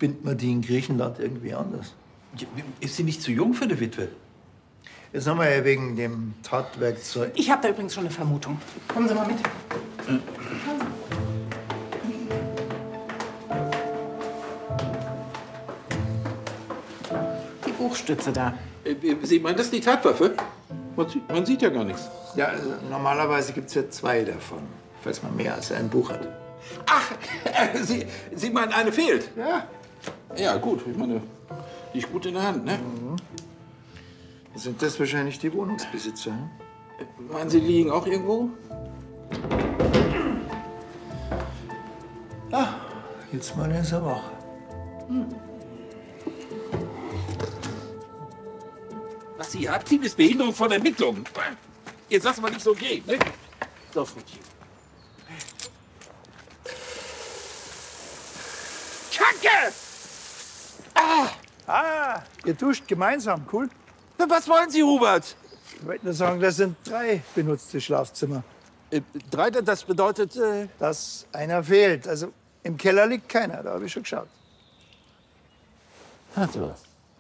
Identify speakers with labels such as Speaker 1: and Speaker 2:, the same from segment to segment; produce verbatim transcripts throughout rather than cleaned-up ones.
Speaker 1: bindet man die in Griechenland irgendwie anders.
Speaker 2: Ist sie nicht zu jung für eine Witwe?
Speaker 1: Jetzt haben wir ja wegen dem Tatwerkzeug.
Speaker 3: Ich habe da übrigens schon eine Vermutung. Kommen Sie mal mit. Die Buchstütze da.
Speaker 2: Sie meinen, das ist die Tatwaffe? Man sieht, man sieht ja gar nichts.
Speaker 1: Ja, also normalerweise gibt es ja zwei davon, falls man mehr als ein Buch hat.
Speaker 2: Ach, Sie, Sie meinen, eine fehlt?
Speaker 1: Ja.
Speaker 2: Ja, gut. Ich meine, die ist gut in der Hand, ne?
Speaker 1: Mhm. Sind das wahrscheinlich die Wohnungsbesitzer? Hm?
Speaker 2: Meinen Sie, die liegen auch irgendwo?
Speaker 1: Ah, jetzt mal ist er wach.
Speaker 2: Hm. Was Sie hat, ist Behinderung von Ermittlungen. Jetzt lassen wir nicht so gehen, ne? So, Frutchen. Kacke!
Speaker 1: Ah! Ah, ihr duscht gemeinsam, cool.
Speaker 2: Was wollen Sie, Hubert?
Speaker 1: Ich wollte nur sagen, das sind drei benutzte Schlafzimmer.
Speaker 2: Äh, drei, das bedeutet... Äh
Speaker 1: Dass einer fehlt. Also im Keller liegt keiner, da habe ich schon geschaut.
Speaker 2: Also.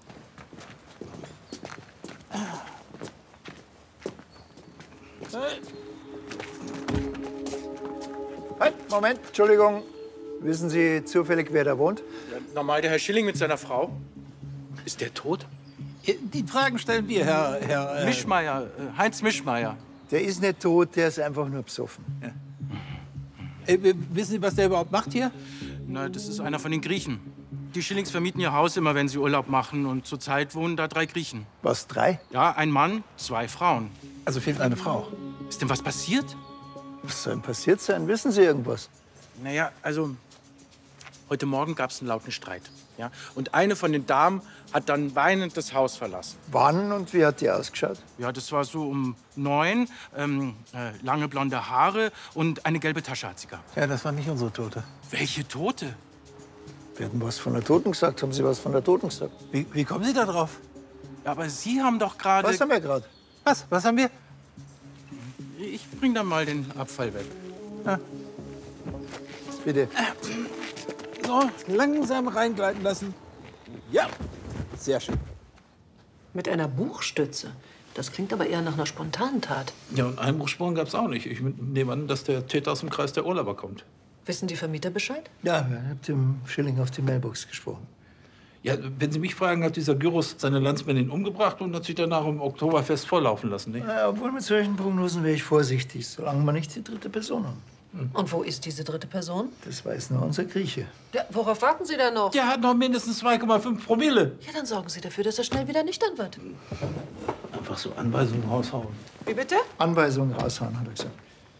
Speaker 1: Halt, Moment, Entschuldigung. Wissen Sie zufällig, wer da wohnt?
Speaker 4: Ja, normal der Herr Schilling mit seiner Frau.
Speaker 2: Ist der tot? Die Fragen stellen wir, Herr... Herr äh
Speaker 4: Mischmeier, äh, Heinz Mischmeier.
Speaker 1: Der ist nicht tot, der ist einfach nur besoffen.
Speaker 2: Ja. Äh, wissen Sie, was der überhaupt macht hier?
Speaker 4: Na, das ist einer von den Griechen. Die Schillings vermieten ihr Haus immer, wenn sie Urlaub machen. Und zurzeit wohnen da drei Griechen.
Speaker 1: Was, drei?
Speaker 4: Ja, ein Mann, zwei Frauen.
Speaker 2: Also fehlt eine Frau.
Speaker 4: Ist denn was passiert?
Speaker 1: Was soll denn passiert sein? Wissen Sie irgendwas?
Speaker 4: Naja, also heute Morgen gab es einen lauten Streit. Ja? Und eine von den Damen hat dann weinend das Haus verlassen.
Speaker 1: Wann und wie hat die ausgeschaut?
Speaker 4: Ja, das war so um neun. Ähm, äh, lange blonde Haare und eine gelbe Tasche hat sie gehabt.
Speaker 2: Ja, das war nicht unsere Tote.
Speaker 4: Welche Tote?
Speaker 1: Wir hatten was von der Toten gesagt. Haben Sie was von der Toten gesagt?
Speaker 2: Wie, wie kommen Sie da drauf?
Speaker 4: Ja, aber Sie haben doch gerade...
Speaker 1: Was haben wir gerade?
Speaker 2: Was? Was haben wir?
Speaker 4: Ich bring da mal den Abfall weg.
Speaker 2: Ja.
Speaker 1: Bitte.
Speaker 2: So, langsam reingleiten lassen. Ja, sehr schön.
Speaker 5: Mit einer Buchstütze? Das klingt aber eher nach einer spontanen Tat.
Speaker 2: Ja, und Einbruchsspuren gab es auch nicht. Ich nehme an, dass der Täter aus dem Kreis der Urlauber kommt.
Speaker 5: Wissen die Vermieter Bescheid?
Speaker 1: Ja, ich habe dem Schilling auf die Mailbox gesprochen.
Speaker 2: Ja, wenn Sie mich fragen, hat dieser Gyros seine Landsmännin umgebracht und hat sich danach im Oktoberfest volllaufen lassen, nicht?
Speaker 1: Ja, obwohl mit solchen Prognosen wäre ich vorsichtig, solange wir nicht die dritte Person haben.
Speaker 5: Hm. Und wo ist diese dritte Person?
Speaker 1: Das weiß nur unser Grieche.
Speaker 5: Ja, worauf warten Sie denn noch?
Speaker 2: Der hat noch mindestens zwei Komma fünf Promille.
Speaker 5: Ja, dann sorgen Sie dafür, dass er schnell wieder nüchtern wird.
Speaker 2: Einfach so Anweisungen raushauen.
Speaker 5: Wie bitte?
Speaker 1: Anweisungen raushauen, hat er gesagt.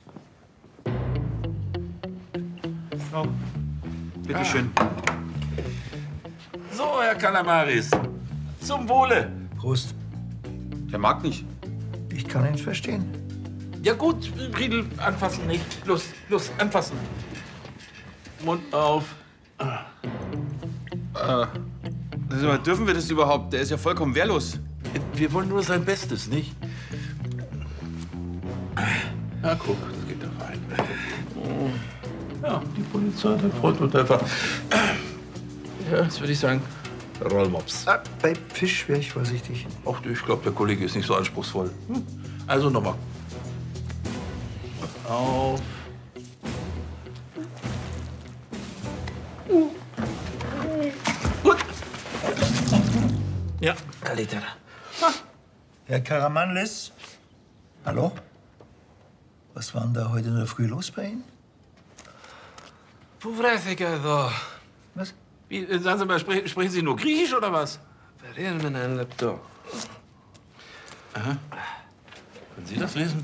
Speaker 4: So, bitteschön.
Speaker 2: Ah. So, Herr Kalamaris, zum Wohle.
Speaker 1: Prost.
Speaker 4: Der mag nicht.
Speaker 1: Ich kann ihn verstehen.
Speaker 2: Ja gut, Riedel, anfassen nicht. Los, los, anfassen. Mund auf.
Speaker 6: Äh, dürfen wir das überhaupt? Der ist ja vollkommen wehrlos.
Speaker 2: Wir wollen nur sein Bestes, nicht? Na guck, das geht da rein. Ja, die Polizei, der Freund und einfach. Ja, jetzt würde ich sagen, Rollmops.
Speaker 1: Ah, bei Fisch wäre ich vorsichtig.
Speaker 2: Ach, ich glaube, der Kollege ist nicht so anspruchsvoll. Hm. Also nochmal. Auf. Gut. Ja, Kalitera.
Speaker 1: Herr Karamanlis? Hallo? Was war denn da heute in der Früh los bei Ihnen?
Speaker 2: Πού βρέθηκε εδώ?
Speaker 1: Was?
Speaker 2: Wie, sagen Sie mal, sprechen, sprechen Sie nur Griechisch oder was?
Speaker 6: Περίμενε με ein λεπτό.
Speaker 2: Aha. Können Sie das lesen?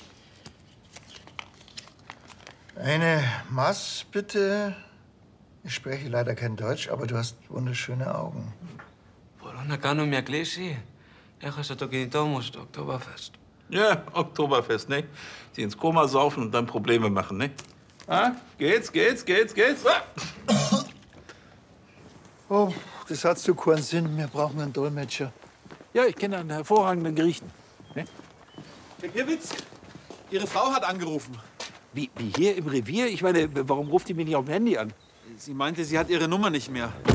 Speaker 1: Eine Maß, bitte. Ich spreche leider kein Deutsch, aber du hast wunderschöne Augen.
Speaker 6: Μπορώ να κάνω μια κλίση? Έχασα το κινητό μου στο Oktoberfest.
Speaker 2: Ja, Oktoberfest, ne? Sie ins Koma saufen und dann Probleme machen, ne? Ah, geht's, geht's, geht's, geht's? Ah.
Speaker 1: Oh, das hat so keinen Sinn. Wir brauchen einen Dolmetscher.
Speaker 2: Ja, ich kenne einen hervorragenden Griechen. Ne?
Speaker 7: Herr Gierwitz, Ihre Frau hat angerufen.
Speaker 2: Wie, wie hier im Revier? Ich meine, warum ruft die mich nicht auf dem Handy an?
Speaker 7: Sie meinte, sie hat Ihre Nummer nicht mehr.